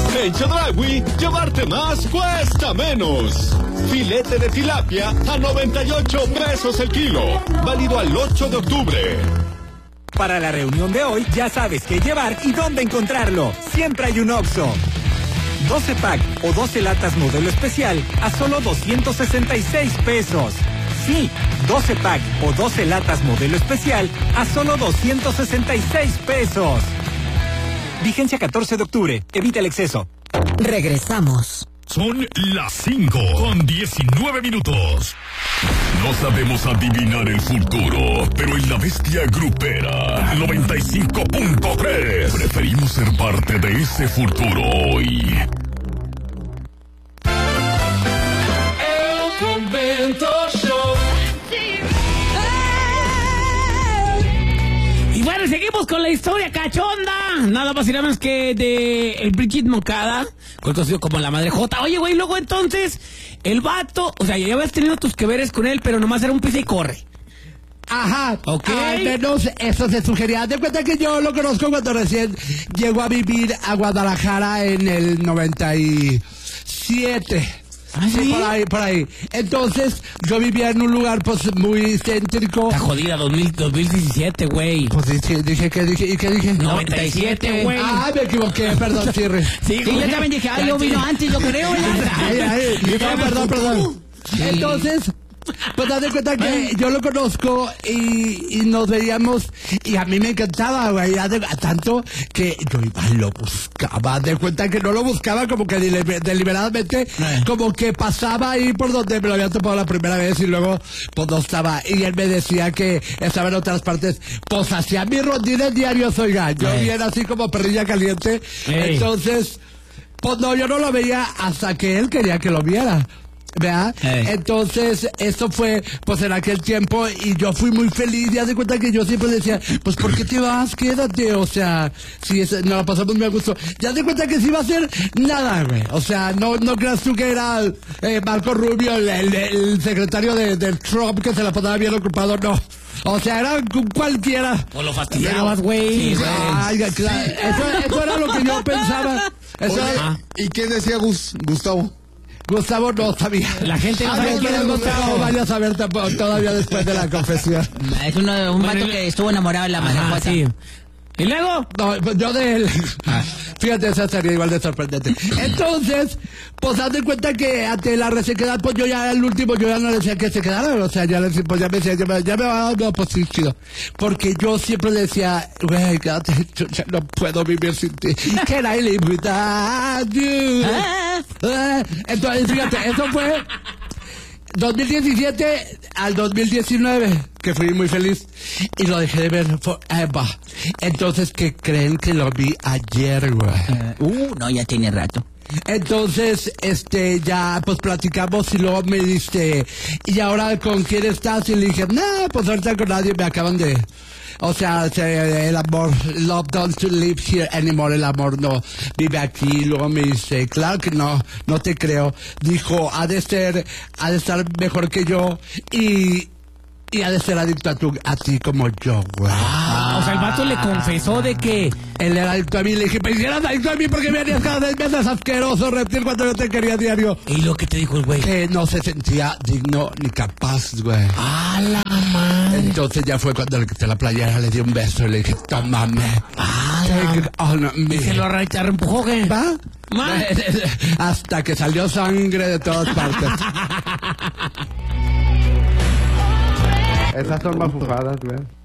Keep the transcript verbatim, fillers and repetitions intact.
En Chedraui, llevarte más cuesta menos. Filete de tilapia a noventa y ocho pesos el kilo. Válido al ocho de octubre. Para la reunión de hoy, ya sabes qué llevar y dónde encontrarlo. Siempre hay un Oxxo. doce pack o doce latas modelo especial a solo doscientos sesenta y seis pesos. Sí, doce pack o doce latas modelo especial a solo doscientos sesenta y seis pesos. Vigencia catorce de octubre. Evita el exceso. Regresamos. Son las cinco con diecinueve minutos. No sabemos adivinar el futuro, pero en la bestia grupera noventa y cinco punto tres preferimos ser parte de ese futuro hoy. El Convento Show. Y bueno, seguimos con la historia cachonda. Nada más y nada más que de el Bridget Moncada, conocido como la Madre Jota. Oye, güey, luego entonces, el vato, o sea, ya habías tenido tus que veres con él, pero nomás era un pisa y corre. Ajá, ok. Al menos eso se sugería. De cuenta que yo lo conozco cuando recién llegó a vivir a Guadalajara en el noventa y siete. ¿Ah, sí? Sí, por ahí, por ahí. Entonces, yo vivía en un lugar, pues, muy céntrico. Está jodida, dos mil, dos mil diecisiete, güey. Pues dije, dije, ¿qué dije? ¿Y qué dije? noventa y siete, güey. Ah, me equivoqué, perdón, Chirri. Sí, Sí, yo también dije, ay, yo vino antes, yo creo, ¿verdad? Ay, ay, no, perdón, perdón. Entonces, pues date cuenta que yo lo conozco y, y nos veíamos y a mí me encantaba, güey, ya de- tanto que yo iba y lo buscaba. De cuenta que no lo buscaba como que deliber- deliberadamente, como que pasaba ahí por donde me lo había topado la primera vez y luego pues no estaba. Y él me decía que estaba en otras partes. Pues hacía mis rondines diarios, oiga, yo Ey. bien así como perrilla caliente. Ey. Entonces, pues no, yo no lo veía hasta que él quería que lo viera. ¿Verdad? Ey. Entonces, esto fue, pues, en aquel tiempo, y yo fui muy feliz. Ya de cuenta que yo siempre decía, pues, ¿por qué te vas? Quédate, o sea, si es, nos la pasamos muy a gusto. Ya de cuenta que sí iba a ser nada, güey. O sea, no, no creas tú que era eh, Marco Rubio, el, el, el secretario de, del Trump, que se la pasaba bien ocupado, no. O sea, era cu- cualquiera. O lo fastidiabas, güey. Sí, Ay, claro. Eso, eso era lo que yo pensaba. Eso Oye, era- ¿y qué decía Gus, Gustavo? Gustavo no sabía. La gente no Ah, sabe no, quién no, es no, Gustavo. no vaya a saber tampoco, todavía después de la confesión. Es uno, un Bueno, vato y- que estuvo enamorado de la Madre Ajá, Jota. sí. ¿Y luego? No, pues yo de él. Fíjate, esa sería igual de sorprendente. Entonces, pues haz de cuenta que ante la resequedad, pues yo ya el último, yo ya no le decía que se quedara, o sea, ya le decía, pues ya me decía, ya me, ya me va, no, pues sí, chido. Porque yo siempre decía, güey, quédate, yo ya no puedo vivir sin ti. Can I live without you? Ah. Ah, Entonces, fíjate, eso fue dos mil diecisiete al dos mil diecinueve, que fui muy feliz y lo dejé de ver forever. Entonces, ¿qué creen que lo vi ayer, güey? Uh, no, ya tiene rato. Entonces, este, ya, pues platicamos y luego me dice, ¿y ahora con quién estás? Y le dije, no, pues ahorita con nadie, me acaban de... O sea, se- el amor, love don't live here anymore, el amor no vive aquí. Luego me dice, claro que no, no te creo. Dijo, ha de ser, ha de estar mejor que yo y, y ha de ser adicto a, tu, a ti como yo, güey. Ah, o sea, el vato le confesó de que... Él era adicto a mí, le dije, pues si eras adicto a mí, ¿por qué me harías cada vez veces asqueroso reptil cuando yo te quería diario? ¿Y lo que te dijo el güey? Que no se sentía digno ni capaz, güey. ¡Ah, la madre! Entonces ya fue cuando le quité la playera, le di un beso y le dije, tómame. ¡Ah, Take la... it on me. ¿Y se lo arre- te reempujó, qué? ¿Va? Ma. Hasta que salió sangre de todas partes. Esas son mafufadas, güey.